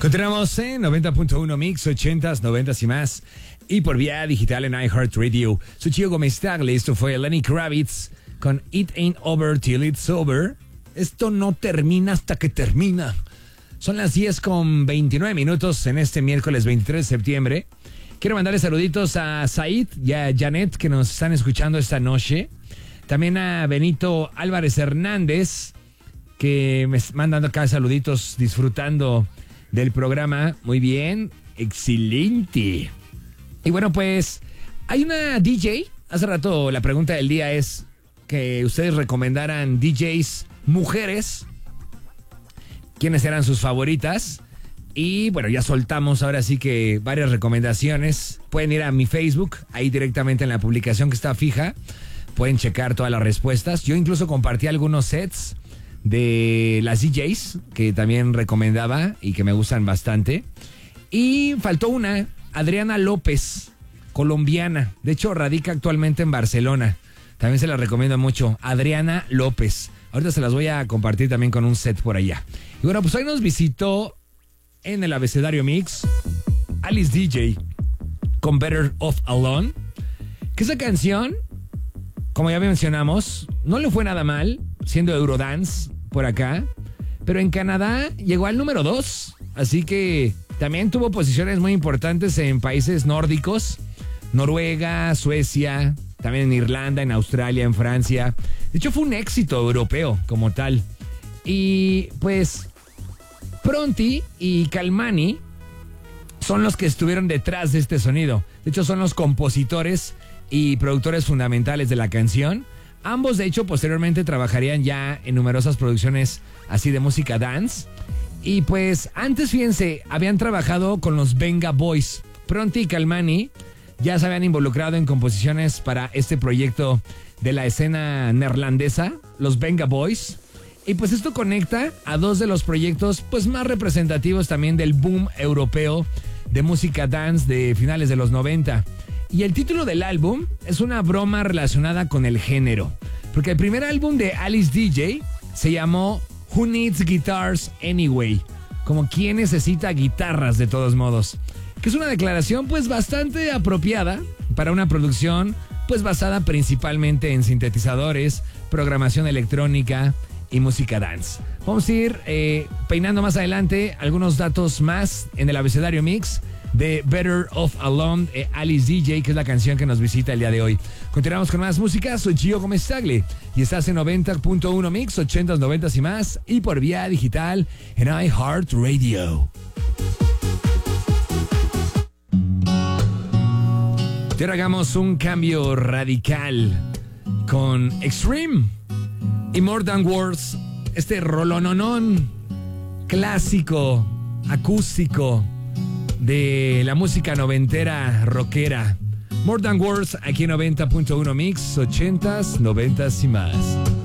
Continuamos en 90.1 Mix, 80s, 90s y más. Y por vía digital en iHeartRadio. Soy Chio Gómez Tagle. Esto fue Lenny Kravitz con It Ain't Over Till It's Over. Esto no termina hasta que termina. Son las 10:29 en este miércoles 23 de septiembre. Quiero mandarle saluditos a Said y a Janet que nos están escuchando esta noche. También a Benito Álvarez Hernández que me mandan acá saluditos disfrutando del programa. Muy bien, excelente. Y bueno, pues hay una DJ. Hace rato la pregunta del día es que ustedes recomendaran DJs mujeres. ¿Quiénes eran sus favoritas? Y bueno, ya soltamos ahora sí que varias recomendaciones. Pueden ir a mi Facebook, ahí directamente en la publicación que está fija. Pueden checar todas las respuestas. Yo incluso compartí algunos sets de las DJs que también recomendaba y que me gustan bastante. Y faltó una, Adriana López, colombiana. De hecho, radica actualmente en Barcelona. También se la recomiendo mucho, Adriana López. Ahorita se las voy a compartir también con un set por allá. Y bueno, pues hoy nos visitó en el Abecedario Mix Alice DJ con Better Off Alone. Que esa canción, como ya mencionamos, no le fue nada mal, siendo Eurodance por acá, pero en Canadá llegó al número 2, así que también tuvo posiciones muy importantes en países nórdicos, Noruega, Suecia, también en Irlanda, en Australia, en Francia. De hecho fue un éxito europeo como tal. Y pues Pronti y Calmani son los que estuvieron detrás de este sonido. De hecho son los compositores y productores fundamentales de la canción. Ambos, de hecho, posteriormente trabajarían ya en numerosas producciones así de música dance. Y pues antes, fíjense, habían trabajado con los Venga Boys. Pronti y Calmani ya se habían involucrado en composiciones para este proyecto de la escena neerlandesa, los Venga Boys. Y pues esto conecta a dos de los proyectos pues más representativos también del boom europeo de música dance de finales de los 90. Y el título del álbum es una broma relacionada con el género. Porque el primer álbum de Alice DJ se llamó Who Needs Guitars Anyway? Como ¿quién necesita guitarras de todos modos? Que es una declaración pues bastante apropiada para una producción pues basada principalmente en sintetizadores, programación electrónica y música dance. Vamos a ir peinando más adelante algunos datos más en el Abecedario Mix de Better Off Alone, Alice DJ, que es la canción que nos visita el día de hoy. Continuamos con más música. Soy Gio Gómez Tagle y estás en 90.1 Mix, 80s, 90s y más, y por vía digital en iHeartRadio. Y ahora hagamos un cambio radical con Extreme y More Than Words, este rolononón clásico, acústico de la música noventera, rockera. More Than Words, aquí en 90.1 Mix, 80s, 90s y más.